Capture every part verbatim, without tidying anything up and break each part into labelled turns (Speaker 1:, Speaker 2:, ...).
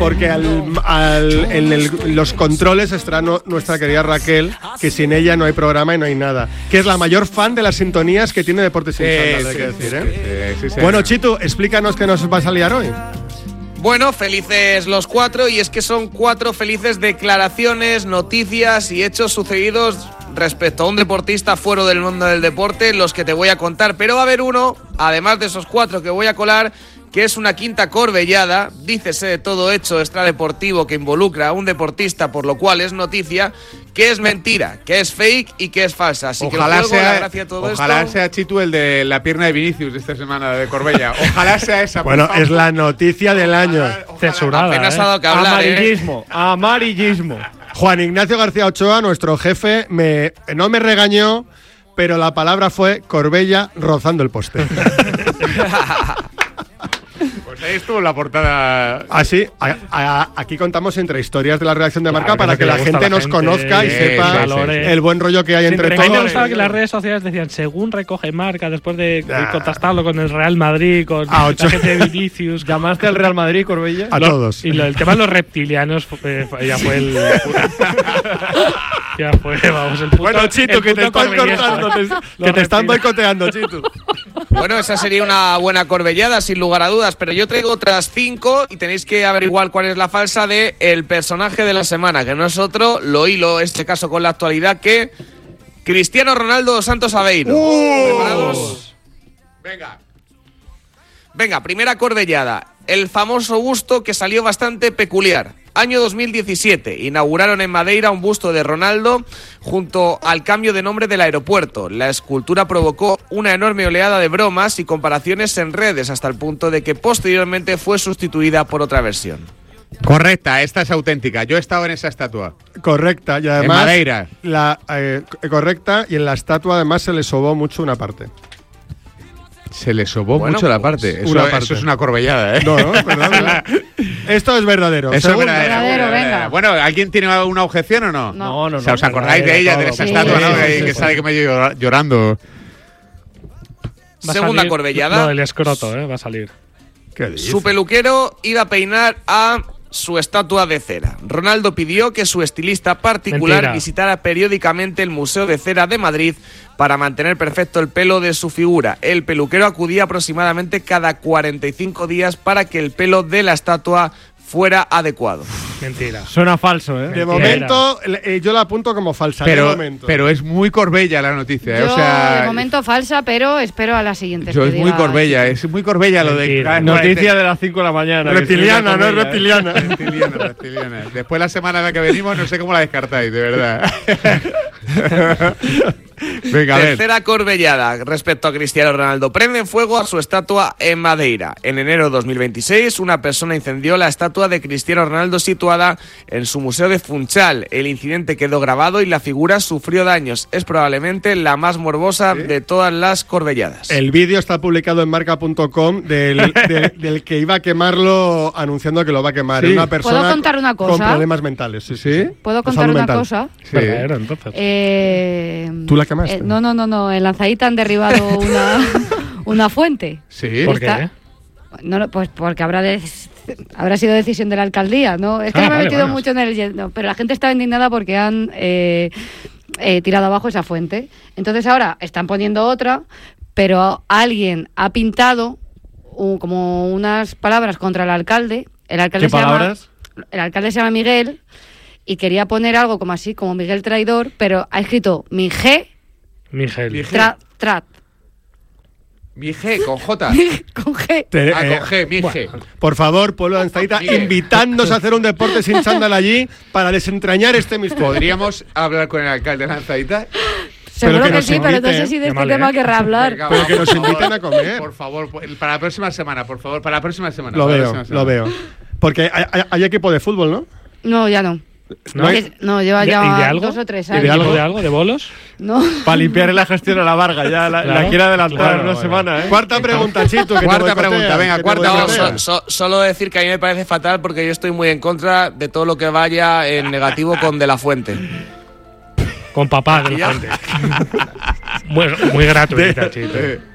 Speaker 1: porque al, al, en el, los controles estará no, nuestra querida Raquel, que sin ella no hay programa y no hay nada. Que es la mayor fan de las sintonías que tiene Deportes sin Chándal, hay que decir, ¿eh? Sí, sí, sí. Bueno, Chitu, explícanos qué nos vas a liar hoy.
Speaker 2: Bueno, felices los cuatro, y es que son cuatro felices declaraciones, noticias y hechos sucedidos respecto a un deportista fuera del mundo del deporte, los que te voy a contar. Pero va a haber uno, además de esos cuatro que voy a colar, que es una quinta corbellada, dícese de todo hecho extradeportivo que involucra a un deportista, por lo cual es noticia, que es mentira, que es fake y que es falsa. Así
Speaker 3: ojalá
Speaker 2: que el juego,
Speaker 3: sea,
Speaker 2: la gracia de todo
Speaker 3: ojalá
Speaker 2: esto...
Speaker 3: sea Chitu el de la pierna de Vinicius de esta semana de Corbella. Ojalá sea esa.
Speaker 1: Bueno, es la noticia del año.
Speaker 3: Ojalá, ojalá.
Speaker 4: Censurada,
Speaker 2: Apenas
Speaker 4: ¿eh?
Speaker 2: ha dado que hablar,
Speaker 4: Amarillismo,
Speaker 2: ¿eh?
Speaker 4: amarillismo.
Speaker 1: Juan Ignacio García Ochoa, nuestro jefe, me, no me regañó, pero la palabra fue Corbella rozando el poste.
Speaker 3: Pues ahí estuvo la portada.
Speaker 1: Así, a, a, aquí contamos entre historias de la redacción de
Speaker 4: Claro,
Speaker 1: Marca para que,
Speaker 4: que
Speaker 1: la gente
Speaker 4: la
Speaker 1: nos
Speaker 4: gente,
Speaker 1: conozca y
Speaker 3: sí,
Speaker 1: sepa
Speaker 3: sí,
Speaker 4: valore.
Speaker 1: el buen rollo que hay
Speaker 4: Siempre
Speaker 1: entre
Speaker 4: a mí me
Speaker 1: todos.
Speaker 4: gustaba que las redes sociales decían, según recoge Marca, después de,
Speaker 1: Ah.
Speaker 4: de contrastarlo con el Real Madrid, con
Speaker 1: A
Speaker 4: la
Speaker 1: ocho.
Speaker 4: gente de Vinicius.
Speaker 5: ¿Llamaste al Real Madrid, Corbella?
Speaker 1: A
Speaker 4: Lo-
Speaker 1: todos.
Speaker 4: Y lo, el tema de los reptilianos fue, fue- ya fue el. ya fue, vamos, el puto.
Speaker 1: Bueno, Chitu,
Speaker 4: el
Speaker 1: que te
Speaker 4: puto
Speaker 1: están
Speaker 4: corbellesco.
Speaker 1: cortando, te-
Speaker 4: Los
Speaker 1: que te están
Speaker 4: reptilianos.
Speaker 1: boicoteando, Chitu.
Speaker 2: Bueno, esa sería una buena corbellada, sin lugar a dudas, pero yo traigo otras cinco y tenéis que averiguar cuál es la falsa de el personaje de la semana, que no es otro, lo hilo este caso con la actualidad, que Cristiano Ronaldo dos Santos Aveiro. ¿Preparados?
Speaker 3: Venga.
Speaker 2: Venga, primera corbellada. El famoso busto que salió bastante peculiar. Año dos mil diecisiete, inauguraron en Madeira un busto de Ronaldo junto al cambio de nombre del aeropuerto. La escultura provocó una enorme oleada de bromas y comparaciones en redes, hasta el punto de que posteriormente fue sustituida por otra versión.
Speaker 3: Correcta, esta es auténtica. Yo he estado en esa estatua.
Speaker 1: Correcta, y además.
Speaker 3: En Madeira.
Speaker 1: La, eh, correcta, y en la estatua además se le sobó mucho una parte.
Speaker 3: Se le sobó
Speaker 2: Bueno,
Speaker 3: mucho la
Speaker 2: pues,
Speaker 3: parte. Eso,
Speaker 1: una parte.
Speaker 3: eso es una corbellada, ¿eh?
Speaker 1: No, no, perdón. Esto es verdadero.
Speaker 3: Eso es
Speaker 1: Segunda.
Speaker 3: verdadero.
Speaker 6: Verdadero,
Speaker 3: verdadero.
Speaker 6: venga.
Speaker 3: Bueno, ¿alguien tiene una objeción o no?
Speaker 6: No.
Speaker 5: No, no,
Speaker 3: O sea,
Speaker 5: no.
Speaker 3: ¿os acordáis de ella, de esa
Speaker 6: Sí.
Speaker 3: estatua, no?
Speaker 6: Sí,
Speaker 3: que
Speaker 1: sí,
Speaker 3: que
Speaker 1: sí.
Speaker 3: sale que medio llora- llorando.
Speaker 4: Va a
Speaker 2: Segunda
Speaker 4: salir
Speaker 2: corbellada.
Speaker 4: Lo del escroto, ¿eh? Va a salir.
Speaker 1: ¿Qué dices?
Speaker 2: Su peluquero iba a peinar a su estatua de cera. Ronaldo pidió que su estilista particular
Speaker 4: Mentira.
Speaker 2: visitara periódicamente el Museo de Cera de Madrid para mantener perfecto el pelo de su figura. El peluquero acudía aproximadamente cada cuarenta y cinco días para que el pelo de la estatua fuera adecuado.
Speaker 4: Mentira.
Speaker 5: Suena falso, ¿eh?
Speaker 1: De
Speaker 4: Mentira.
Speaker 1: momento, eh, yo la apunto como falsa. de
Speaker 3: Pero,
Speaker 1: momento.
Speaker 3: pero es muy Corbella la noticia. ¿eh?
Speaker 6: Yo,
Speaker 3: O sea,
Speaker 6: de momento, falsa, pero espero a la siguiente.
Speaker 3: yo
Speaker 6: que
Speaker 3: es muy
Speaker 6: diga-
Speaker 3: Corbella, es muy Corbella lo de.
Speaker 4: Mentira.
Speaker 5: Noticia de las cinco de la mañana. que
Speaker 1: Reptiliana,
Speaker 5: escribe
Speaker 1: no es
Speaker 5: Corbella, ¿eh?
Speaker 1: reptiliana.
Speaker 3: Reptiliana, reptiliana. Después la semana en la que venimos no sé cómo la descartáis, de verdad. Venga, a ver.
Speaker 2: Tercera corbellada respecto a Cristiano Ronaldo. Prenden fuego a su estatua en Madeira. En enero de dos mil veintiséis, una persona incendió la estatua de Cristiano Ronaldo situada en su museo de Funchal. El incidente quedó grabado y la figura sufrió daños. Es probablemente la más morbosa de todas las corbelladas.
Speaker 1: El vídeo está publicado en marca punto com del, del, del que iba a quemarlo anunciando que lo va a quemar.
Speaker 5: Sí.
Speaker 1: Una persona
Speaker 6: ¿Puedo contar una
Speaker 1: con
Speaker 6: cosa?
Speaker 1: problemas mentales. Sí, sí.
Speaker 6: ¿Puedo
Speaker 1: De
Speaker 6: contar
Speaker 1: salud
Speaker 6: una
Speaker 1: mental.
Speaker 6: cosa?
Speaker 3: Sí.
Speaker 4: Verdadero, entonces.
Speaker 6: Eh,
Speaker 1: ¿Tú la quemaste?
Speaker 6: eh, no, no, no, no. En Lanzaíta han derribado una, una fuente.
Speaker 3: Sí.
Speaker 4: ¿Por
Speaker 6: Está-
Speaker 4: qué?
Speaker 6: No, no, pues porque habrá de- habrá sido decisión de la alcaldía, ¿no? Es que
Speaker 4: Ah,
Speaker 6: no me he
Speaker 4: vale,
Speaker 6: metido
Speaker 4: bueno.
Speaker 6: mucho en el... no, pero la gente estaba indignada porque han eh, eh, tirado abajo esa fuente. Entonces ahora están poniendo otra, pero alguien ha pintado un- como unas palabras contra el alcalde. El alcalde
Speaker 5: ¿Qué
Speaker 6: se llama-
Speaker 5: palabras?
Speaker 6: el alcalde se llama Miguel y quería poner algo como así, como Miguel Traidor, pero ha escrito mi G,
Speaker 4: Miguel.
Speaker 3: Miguel.
Speaker 6: tra, trat,
Speaker 3: Mi G, con J.
Speaker 6: con G.
Speaker 1: Te-
Speaker 3: Ah,
Speaker 1: eh,
Speaker 3: con G, mi G.
Speaker 1: por favor, pueblo de Anstaita,
Speaker 3: Miguel.
Speaker 1: invitándose a hacer un deporte sin chándal allí para desentrañar este misterio.
Speaker 3: ¿Podríamos hablar con el alcalde de Lanzaita?
Speaker 6: Seguro
Speaker 1: que
Speaker 6: que,
Speaker 1: nos
Speaker 6: sí, pero no
Speaker 1: inviten.
Speaker 6: sé si de
Speaker 4: Qué
Speaker 6: este
Speaker 4: mal,
Speaker 6: tema
Speaker 4: ¿eh?
Speaker 6: querrá hablar.
Speaker 3: Venga,
Speaker 1: Pero
Speaker 3: vamos,
Speaker 1: que nos
Speaker 3: por favor.
Speaker 1: inviten a comer.
Speaker 3: Por favor, por- para la próxima semana, por favor, para la próxima semana.
Speaker 1: Lo
Speaker 3: para la
Speaker 1: veo,
Speaker 3: próxima
Speaker 1: lo
Speaker 3: semana.
Speaker 1: veo. Porque hay, hay- hay equipo de fútbol, ¿no?
Speaker 6: No, ya no.
Speaker 4: ¿No?
Speaker 6: Es- No, lleva
Speaker 4: ¿De-
Speaker 6: ya
Speaker 4: y de algo?
Speaker 6: dos o tres
Speaker 4: ¿Y de
Speaker 6: años.
Speaker 4: algo? ¿De algo? ¿De bolos?
Speaker 6: No.
Speaker 5: Para limpiar la gestión a la Varga, ya la,
Speaker 4: Claro,
Speaker 5: la quiere adelantar
Speaker 4: claro,
Speaker 5: en una
Speaker 4: bueno.
Speaker 5: semana, ¿eh?
Speaker 1: Cuarta pregunta, Chito. que te
Speaker 3: Cuarta
Speaker 1: boicotean,
Speaker 3: pregunta, venga,
Speaker 1: que te
Speaker 3: cuarta
Speaker 2: No,
Speaker 1: boicotean.
Speaker 2: so- so- solo decir que a mí me parece fatal porque yo estoy muy en contra de todo lo que vaya en negativo con De La Fuente.
Speaker 4: Con papá de
Speaker 2: Y
Speaker 4: la
Speaker 2: ya.
Speaker 4: gente. Bueno, muy gratuita, chito.
Speaker 3: Eh,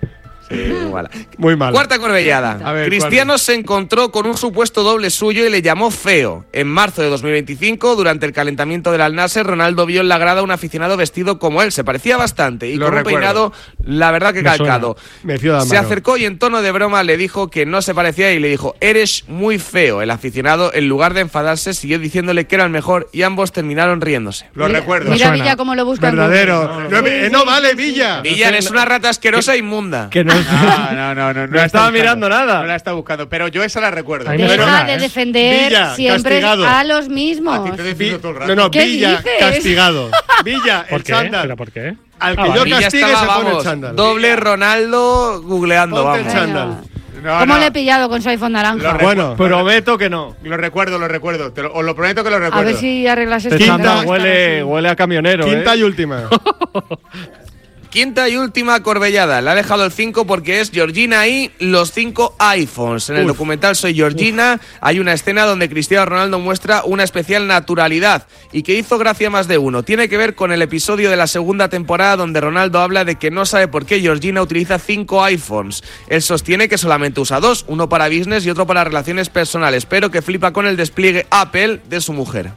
Speaker 2: Sí, muy mala.
Speaker 1: Muy mal.
Speaker 2: Cuarta corbellada.
Speaker 3: A ver,
Speaker 2: Cristiano se encontró con un supuesto doble suyo y le llamó feo. En marzo de dos mil veinticinco, durante el calentamiento del Al-Nassr, Ronaldo vio en la grada un aficionado vestido como él. Se parecía bastante y
Speaker 3: Lo
Speaker 2: con un
Speaker 3: recuerdo.
Speaker 2: peinado, la verdad que
Speaker 4: Me
Speaker 2: calcado.
Speaker 1: Me fío de
Speaker 2: Se
Speaker 1: Amaro.
Speaker 2: acercó y en tono de broma le dijo que no se parecía y le dijo: eres muy feo. El aficionado, en lugar de enfadarse, siguió diciéndole que era el mejor y ambos terminaron riéndose.
Speaker 3: Lo
Speaker 6: Mira-
Speaker 3: recuerdo.
Speaker 6: Mira
Speaker 4: Suena.
Speaker 6: Villa cómo lo busca en
Speaker 1: Verdadero.
Speaker 6: Google.
Speaker 1: No, eh, no vale, Villa.
Speaker 2: Villan es una rata asquerosa e inmunda.
Speaker 5: Que no,
Speaker 3: No, no, no, no.
Speaker 5: No
Speaker 3: la
Speaker 5: estaba
Speaker 3: está buscando.
Speaker 5: mirando nada.
Speaker 3: No la está buscando, pero yo esa la recuerdo.
Speaker 4: A mí me
Speaker 6: Deja
Speaker 4: suena,
Speaker 6: de
Speaker 4: ¿eh?
Speaker 6: defender
Speaker 1: Villa,
Speaker 6: siempre
Speaker 1: castigado.
Speaker 6: a los
Speaker 3: A
Speaker 6: mismos.
Speaker 3: ti te
Speaker 1: Vi-
Speaker 3: defiendo todo el rato.
Speaker 1: no, no,
Speaker 6: ¿Qué
Speaker 1: Villa,
Speaker 6: dices?
Speaker 1: castigado. Villa,
Speaker 4: ¿Por
Speaker 1: el
Speaker 4: qué?
Speaker 1: chándal.
Speaker 4: ¿Pero por qué?
Speaker 1: Al que
Speaker 4: Ah,
Speaker 1: yo
Speaker 4: vale.
Speaker 2: Villa
Speaker 1: castigue
Speaker 2: estaba,
Speaker 1: se pone el
Speaker 2: vamos,
Speaker 1: chándal.
Speaker 2: doble Ronaldo googleando,
Speaker 1: Ponte el
Speaker 2: vamos.
Speaker 1: chándal.
Speaker 3: No,
Speaker 6: ¿Cómo
Speaker 3: no.
Speaker 6: le he pillado con su iPhone naranja?
Speaker 3: Lo
Speaker 1: Bueno,
Speaker 5: prometo que no.
Speaker 3: Lo recuerdo, lo recuerdo. Te lo, os lo prometo que lo recuerdo.
Speaker 6: A ver si arreglas esto.
Speaker 5: Este
Speaker 1: Quinta,
Speaker 5: chándal
Speaker 6: Estar
Speaker 5: huele,
Speaker 6: así.
Speaker 5: huele a camionero.
Speaker 1: quinta
Speaker 5: ¿eh?
Speaker 1: y última.
Speaker 2: Quinta y última corbellada. Le ha dejado el cinco porque es Georgina y los cinco iPhones. En el
Speaker 1: Uf.
Speaker 2: documental Soy Georgina hay una escena donde Cristiano Ronaldo muestra una especial naturalidad y que hizo gracia a más de uno. Tiene que ver con el episodio de la segunda temporada donde Ronaldo habla de que no sabe por qué Georgina utiliza cinco iPhones. Él sostiene que solamente usa dos, uno para business y otro para relaciones personales, pero que flipa con el despliegue Apple de su mujer.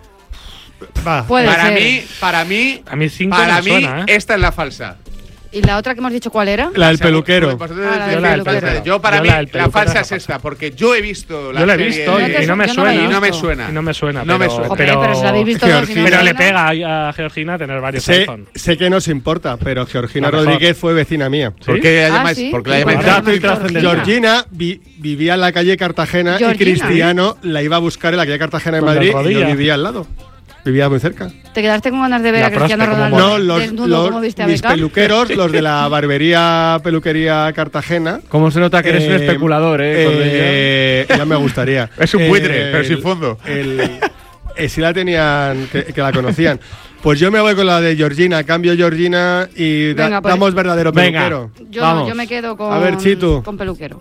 Speaker 1: Va.
Speaker 6: Puede
Speaker 3: Para
Speaker 6: ser.
Speaker 3: mí, para mí,
Speaker 4: A mí cinco
Speaker 3: para
Speaker 4: me
Speaker 3: mí,
Speaker 4: suena, ¿eh?
Speaker 3: esta es la falsa.
Speaker 6: ¿Y la otra que hemos dicho cuál era?
Speaker 1: La del peluquero.
Speaker 3: Vosotros
Speaker 6: Ah, la
Speaker 3: decís
Speaker 6: del
Speaker 3: la
Speaker 6: peluquero.
Speaker 3: Yo para
Speaker 4: Yo
Speaker 3: mí
Speaker 4: la del
Speaker 3: la
Speaker 4: peluquero
Speaker 3: falsa
Speaker 4: es la
Speaker 3: es esta, porque yo he visto la
Speaker 4: Yo la he
Speaker 3: serie
Speaker 4: visto
Speaker 3: de-
Speaker 4: y, y no me
Speaker 6: Yo no la he
Speaker 3: y
Speaker 4: suena.
Speaker 3: no me
Speaker 6: visto.
Speaker 3: suena.
Speaker 4: Y no me suena.
Speaker 3: No me
Speaker 4: pero,
Speaker 3: suena.
Speaker 6: Joder, pero si la habéis visto todos y no
Speaker 1: Georgina.
Speaker 4: Pero
Speaker 6: me
Speaker 4: le
Speaker 6: suena.
Speaker 4: pega a Georgina tener varios
Speaker 1: Sé,
Speaker 4: iPhone.
Speaker 1: sé que nos importa, pero Georgina
Speaker 4: La mejor.
Speaker 1: Rodríguez fue vecina mía.
Speaker 3: ¿Por qué la
Speaker 6: Ah,
Speaker 3: llamáis?
Speaker 6: ¿sí?
Speaker 3: ¿Por qué la
Speaker 6: ¿Y
Speaker 3: llamáis?
Speaker 6: por qué
Speaker 5: Dato
Speaker 6: llamáis
Speaker 5: y trascendencia.
Speaker 1: Georgina vi- vivía en la calle Cartagena
Speaker 6: Georgina.
Speaker 1: y Cristiano la iba a buscar en la calle Cartagena en
Speaker 4: Con la
Speaker 1: Madrid y
Speaker 4: rodilla.
Speaker 1: yo vivía al lado. Vivía muy cerca.
Speaker 6: ¿Te quedaste con ganas de ver
Speaker 4: La
Speaker 6: a Cristiano
Speaker 4: prospe, como
Speaker 6: Ronaldo
Speaker 1: No, los,
Speaker 6: desnudo
Speaker 1: los-
Speaker 6: como viste a
Speaker 1: mis
Speaker 6: Beckham?
Speaker 1: peluqueros, los de la barbería peluquería Cartagena.
Speaker 5: ¿Cómo se nota que eres un
Speaker 1: eh,
Speaker 5: especulador, eh? Corbella?
Speaker 1: eh, ya me gustaría.
Speaker 3: Es un buitre,
Speaker 1: Eh,
Speaker 3: pero sin
Speaker 1: el-
Speaker 3: fondo.
Speaker 1: El, eh, sí la tenían, que, que la conocían. Pues yo me voy con la de Georgina, cambio Georgina y da-
Speaker 6: Venga, pues-
Speaker 1: damos verdadero
Speaker 5: Venga.
Speaker 1: peluquero.
Speaker 6: Yo
Speaker 5: Vamos.
Speaker 6: no, yo me quedo con,
Speaker 1: A ver, Chitu.
Speaker 6: con peluquero.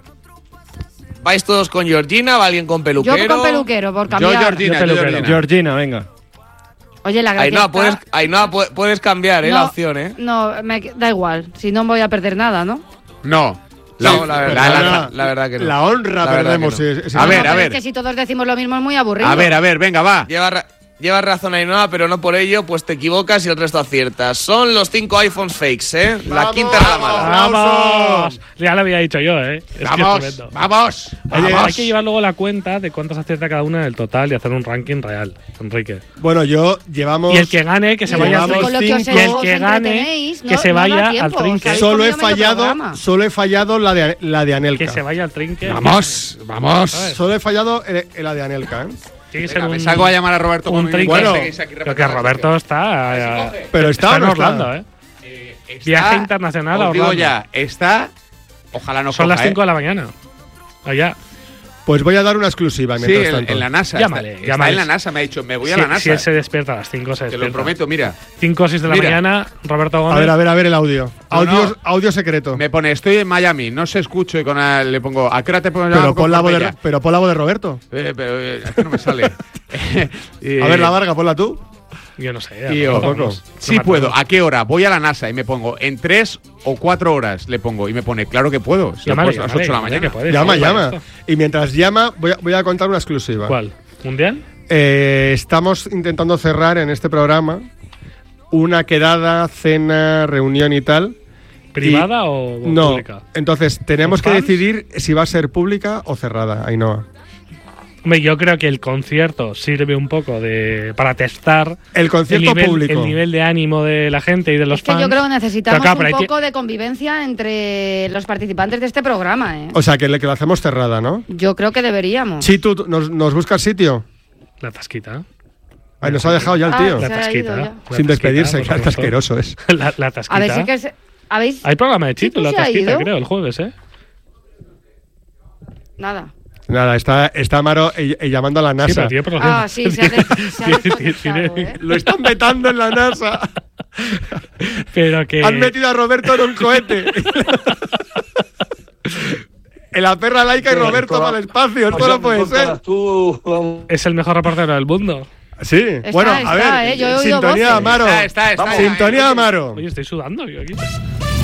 Speaker 2: ¿Vais todos con Georgina? ¿Va alguien con peluquero?
Speaker 6: Yo con peluquero, por
Speaker 3: Yo
Speaker 6: cambiar.
Speaker 3: Georgina,
Speaker 4: Yo
Speaker 3: yo
Speaker 4: peluquero.
Speaker 3: Georgina.
Speaker 5: Georgina, venga.
Speaker 6: Oye, la gracia
Speaker 2: Ainhoa,
Speaker 6: está-
Speaker 2: puedes, Ainhoa, pu- puedes cambiar, ¿eh?
Speaker 6: No,
Speaker 2: La opción, ¿eh?
Speaker 6: No, me, da igual. Si no voy a perder nada, ¿no?
Speaker 3: No.
Speaker 2: No, la verdad,
Speaker 3: la-
Speaker 2: la, la verdad que no.
Speaker 1: La honra
Speaker 2: La verdad
Speaker 1: perdemos.
Speaker 2: que no.
Speaker 1: ese- ese-
Speaker 3: A ver,
Speaker 6: No, pero
Speaker 3: a ver.
Speaker 6: Es que si todos decimos lo mismo es muy aburrido.
Speaker 3: A ver, a ver, venga, va.
Speaker 2: Lleva, ra- lleva razón Ainhoa, pero no por ello, pues te equivocas y el resto aciertas. Son los cinco iPhones fakes, ¿eh? La
Speaker 1: ¡Vamos!
Speaker 2: quinta era la mala.
Speaker 4: ¡Vamos! Ya lo había dicho yo, ¿eh? Es que es
Speaker 3: Vamos,
Speaker 4: tremendo.
Speaker 3: vamos.
Speaker 4: Oye,
Speaker 3: vamos.
Speaker 4: hay que llevar luego la cuenta de cuántos acierta cada una en el total y hacer un ranking real, Enrique.
Speaker 1: Bueno, yo llevamos.
Speaker 4: Y el que gane, que se
Speaker 6: Y
Speaker 4: vaya al
Speaker 1: llevamos
Speaker 6: con lo que
Speaker 4: trinque.
Speaker 6: os-
Speaker 1: cinco.
Speaker 4: Y el
Speaker 6: os
Speaker 4: que gane,
Speaker 6: entretenéis,
Speaker 4: que
Speaker 6: no-
Speaker 4: se
Speaker 6: no da
Speaker 4: vaya
Speaker 6: tiempo,
Speaker 4: al
Speaker 6: os
Speaker 4: trinque.
Speaker 6: habéis
Speaker 1: Solo he
Speaker 6: comido medio
Speaker 1: fallado,
Speaker 6: programa.
Speaker 1: solo he fallado la de, la de Anelka.
Speaker 4: Que se vaya al trinque.
Speaker 3: Vamos, vamos.
Speaker 1: Solo he fallado en, en la de Anelka, ¿eh?
Speaker 4: Tiene que ser
Speaker 3: Venga, me
Speaker 4: un,
Speaker 3: salgo a llamar a Roberto
Speaker 4: un
Speaker 3: con mi
Speaker 4: trinque.
Speaker 3: bueno,
Speaker 1: Bueno,
Speaker 3: seguís aquí
Speaker 4: Creo que
Speaker 3: repasando.
Speaker 4: Roberto está, eh,
Speaker 1: Pero
Speaker 4: está
Speaker 1: está
Speaker 4: en
Speaker 1: o no está.
Speaker 4: Orlando, ¿eh?
Speaker 3: Está-
Speaker 4: Viaje internacional a
Speaker 3: os digo
Speaker 4: Orlando.
Speaker 3: ya, está. Ojalá no
Speaker 4: Son
Speaker 3: coja,
Speaker 4: las cinco
Speaker 3: ¿eh?
Speaker 4: de la mañana. Allá.
Speaker 1: Pues voy a dar una exclusiva
Speaker 3: Sí,
Speaker 1: mientras
Speaker 3: en,
Speaker 1: tanto.
Speaker 3: en la NASA.
Speaker 4: Llámale,
Speaker 3: está, está
Speaker 4: llámale.
Speaker 3: en la NASA, me ha dicho. Me voy a
Speaker 4: Si,
Speaker 3: la NASA.
Speaker 4: si él se despierta a las cinco, se
Speaker 3: Te
Speaker 4: despierta.
Speaker 3: lo prometo, mira.
Speaker 4: cinco o seis de la
Speaker 3: Mira.
Speaker 4: mañana, Roberto Gómez.
Speaker 1: A ver, a ver, a ver el audio.
Speaker 3: No,
Speaker 1: audio,
Speaker 3: no.
Speaker 1: audio secreto.
Speaker 3: Me pone, estoy en Miami, no se escucho y con el- le pongo, ¿a qué hora te pongo
Speaker 1: Pero pon, la voz de, pero pon la voz de Roberto.
Speaker 3: Eh, pero eh, es que no me sale. Y-
Speaker 1: A ver, la Varga, ponla tú.
Speaker 4: Yo no sé.
Speaker 3: Y yo,
Speaker 4: Roberto,
Speaker 1: poco.
Speaker 4: vamos.
Speaker 3: Sí
Speaker 4: No me
Speaker 3: puedo,
Speaker 4: acuerdo.
Speaker 3: ¿a qué hora? Voy a la NASA y me pongo, en tres o cuatro horas le pongo. Y me pone, claro que puedo. Si lo he
Speaker 4: Llámale,
Speaker 3: puesto a las
Speaker 4: llámale,
Speaker 3: ocho de la
Speaker 4: llámale,
Speaker 3: mañana.
Speaker 4: que puedes,
Speaker 1: Llama,
Speaker 4: sí,
Speaker 1: llama.
Speaker 4: para esto.
Speaker 1: Y mientras llama, voy a, voy a contar una exclusiva.
Speaker 4: ¿Cuál? ¿Mundial?
Speaker 1: Eh, estamos intentando cerrar en este programa una quedada, cena, reunión y tal.
Speaker 4: ¿Privada o
Speaker 1: No,
Speaker 4: pública?
Speaker 1: entonces tenemos que
Speaker 4: ¿Con fans?
Speaker 1: decidir si va a ser pública o cerrada, Ainhoa.
Speaker 4: Hombre, yo creo que el concierto sirve un poco de para testar
Speaker 1: El
Speaker 4: el
Speaker 1: concierto
Speaker 4: nivel,
Speaker 1: público.
Speaker 4: el nivel de ánimo de la gente y de los
Speaker 6: Es que
Speaker 4: fans.
Speaker 6: yo creo que necesitamos
Speaker 4: Pero claro,
Speaker 6: un
Speaker 4: pero hay que-
Speaker 6: poco de convivencia entre los participantes de este programa, ¿eh?
Speaker 1: O sea, que, le- que lo hacemos cerrada, ¿no?
Speaker 6: Yo creo que deberíamos.
Speaker 1: Sí, tú, ¿nos, nos buscas sitio?
Speaker 4: La tasquita.
Speaker 1: Ay, nos ha dejado ya el
Speaker 6: Ah,
Speaker 1: tío.
Speaker 4: La
Speaker 6: Se ha
Speaker 4: tasquita.
Speaker 6: ido ya.
Speaker 4: La
Speaker 1: Sin
Speaker 4: tasquita,
Speaker 1: despedirse,
Speaker 4: por
Speaker 1: claro,
Speaker 4: supuesto.
Speaker 1: asqueroso es.
Speaker 4: La, la tasquita.
Speaker 6: A ver si que se- ¿Habéis?
Speaker 4: Hay programa de Chito,
Speaker 6: ¿Chitu
Speaker 4: la
Speaker 6: se ha
Speaker 4: tasquita,
Speaker 6: ido?
Speaker 4: creo, el jueves, ¿eh?
Speaker 6: Nada.
Speaker 1: Nada, está, está Amaro eh, eh, llamando a la
Speaker 4: Sí,
Speaker 1: NASA.
Speaker 4: pero tiene problemas.
Speaker 6: Ah, sí, se ha, des- se ha
Speaker 4: Tiene-
Speaker 6: desconectado,
Speaker 4: tiene-
Speaker 6: ¿eh?
Speaker 1: Lo están vetando en la NASA.
Speaker 4: Pero que.
Speaker 1: Han metido a Roberto en un cohete. En la perra laica y Roberto para el espacio. Esto no puede ser.
Speaker 4: Es el mejor reportero del mundo.
Speaker 1: Sí,
Speaker 6: Está,
Speaker 1: bueno, a
Speaker 6: está,
Speaker 1: ver.
Speaker 6: eh, yo he oído
Speaker 1: Sintonía de
Speaker 6: voces.
Speaker 1: Amaro.
Speaker 3: Está, está, está.
Speaker 1: Sintonía de Amaro.
Speaker 4: Oye, estoy sudando yo aquí.